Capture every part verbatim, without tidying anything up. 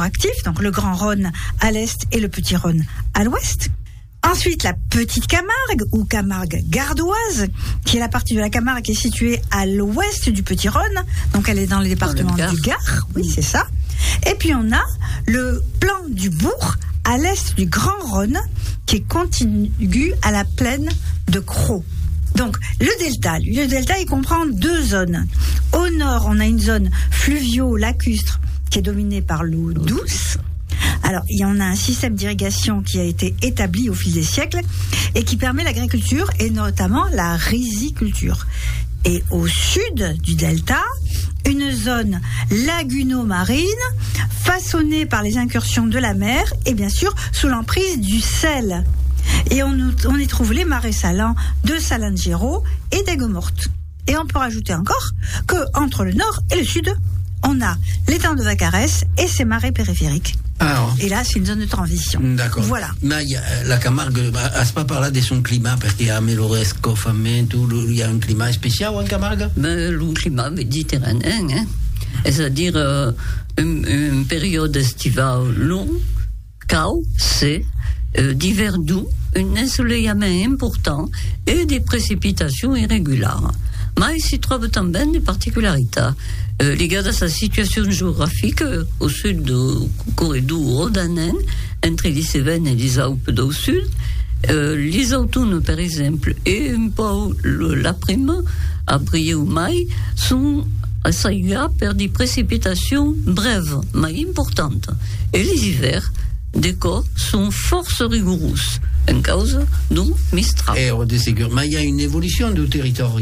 actif, donc le Grand Rhône à l'est et le Petit Rhône à l'ouest. Ensuite, la Petite Camargue, ou Camargue gardoise, qui est la partie de la Camargue qui est située à l'ouest du Petit Rhône, donc elle est dans le département dans le du Gard, oui c'est ça. Et puis on a le plan du Bourg, à l'est du Grand Rhône, qui est contigu à la plaine de Crau. Donc, le delta, lui, le delta, il comprend deux zones. Au nord, on a une zone fluvio-lacustre qui est dominée par l'eau douce. Alors, il y en a un système d'irrigation qui a été établi au fil des siècles et qui permet l'agriculture et notamment la riziculture. Et au sud du delta, une zone laguno-marine façonnée par les incursions de la mer et bien sûr sous l'emprise du sel. Et on, on y trouve les marais salants de Salengero et d'Aigues-Mortes. Et on peut rajouter encore qu'entre le nord et le sud, on a l'étang de Vacarès et ses marais périphériques. Alors, et là, c'est une zone de transition. D'accord. Voilà. Mais y a, la Camargue, est-ce pas par là de son climat, parce qu'il y a Meloresco, Famé, tout, il y a un climat spécial en Camargue? Ben, le climat méditerranéen, hein. C'est-à-dire euh, une, une période estivale longue, chaos, c'est euh, d'hiver doux, un ensoleillement important et des précipitations irrégulières. Mais il s'y trouve também des particularités euh, liées à sa situation géographique euh, au sud du corridor rhodanien, entre les Cévennes et les Alpes du sud. Euh, les automnes, par exemple, et un peu le, la prime, avril ou mai, sont assaillis par des précipitations brèves, mais importantes. Et les hivers, des cas, sont fort rigoureux. En cause du Mistral. Et de sécurité. Mais il y a une évolution du territoire.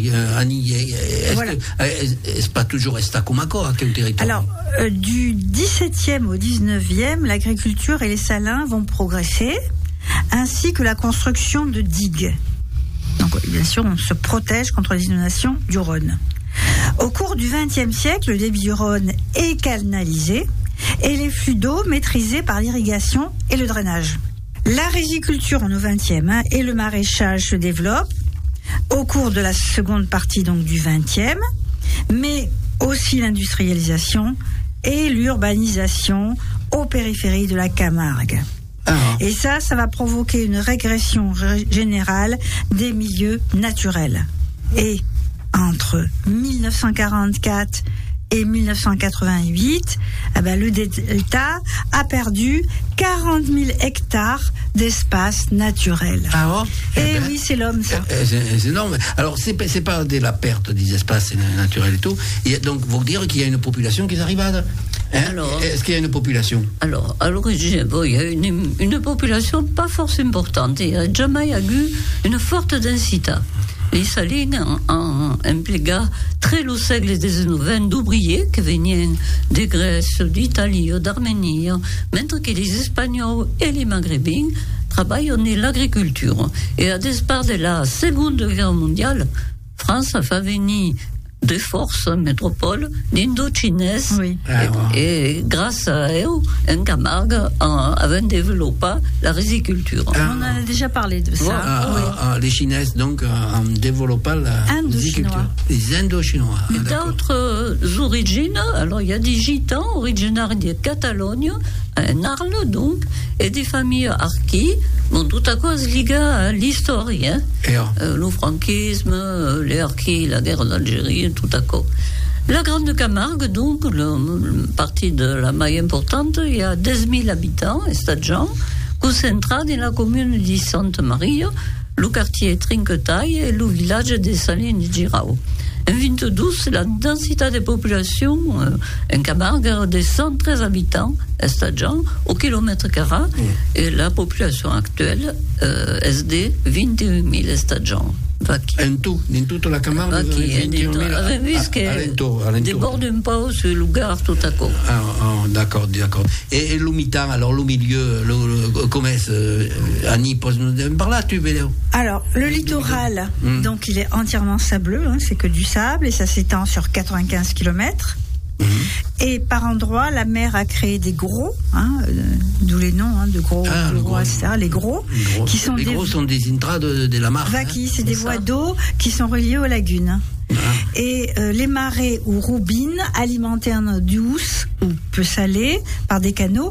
Est-ce voilà. que c'est pas toujours est comme accord quel territoire? Alors, euh, du dix-septième au dix-neuvième, l'agriculture et les salins vont progresser, ainsi que la construction de digues. Donc, bien sûr, on se protège contre les inondations du Rhône. Au cours du vingtième siècle, le débit du Rhône est canalisé et les flux d'eau maîtrisés par l'irrigation et le drainage. La riziculture au vingtième hein, et le maraîchage se développent au cours de la seconde partie donc du vingtième, mais aussi l'industrialisation et l'urbanisation aux périphéries de la Camargue. Ah. Et ça, ça va provoquer une régression ré- générale des milieux naturels. Et entre mille neuf cent quarante-quatre et mille neuf cent quatre-vingt-huit, eh ben, le delta a perdu quarante mille hectares d'espace naturel. Ah oh, et eh ben, oui, c'est l'homme, ça. Euh, c'est, c'est énorme. Alors, c'est, c'est pas de la perte des espaces naturels et tout. Et donc, vous dire qu'il y a une population qui arrive à... Hein? Alors, est-ce qu'il y a une population? Alors, à l'origine, bon, il y a une, une population pas forcément importante. Il y a jamais eu une forte densité. Les salines ont impliqué très le siècle dix-neuf d'ouvriers qui venaient de Grèce, d'Italie, d'Arménie, même que les Espagnols et les Maghrébins travaillent dans l'agriculture. Et à départ de la Seconde Guerre mondiale, France a fait venir des forces métropoles d'indo-chinaises oui. et, et grâce à eux, en Camargue avait développé la riziculture. Ah. On en a déjà parlé de ça. Ah, oui. ah, les Chinaises, donc, en développant la riziculture. Les Indo-Chinois. Et ah, d'autres origines, alors il y a des gitans originaires de Catalogne, en Arles donc, et des familles harkis, bon, tout à cause liées à l'histoire, hein. euh, le franquisme, les harkis, la guerre d'Algérie, tout à coup. La Grande Camargue, donc, le, partie de la maille importante, il y a dix mille habitants, Estadjan, concentrés dans la commune de Sainte-Marie, le quartier Trinquetaille et le village des Salines de Girao. En vingt-douze, la densité de population euh, en Camargue est de cent treize habitants, Estadjan, au kilomètre carré, mmh. et la population actuelle euh, est de vingt et un mille Estadjan. En tout, in toute la Camargue, vingt et un mille. Déborde un peu sur le Gard tout à coup. Ah, ah, d'accord, d'accord. Et, et le mi-temps, alors le milieu, le, le, comment est-ce, euh, Annie, pose-nous par là, tu veux. Alors, le littoral, mmh. donc il est entièrement sableux, hein, c'est que du sable, et ça s'étend sur quatre-vingt-quinze kilomètres. Mmh. Et par endroits, la mer a créé des gros, hein, euh, d'où les noms hein, de gros, ah, de gros, et cetera. Les gros, gros qui sont les des, gros sont des intras de, de la mare. Vaquis, hein. c'est des voies d'eau qui sont reliées aux lagunes. Ah. Et euh, les marais ou roubines, alimentées en eau douce ou peu salée par des canaux,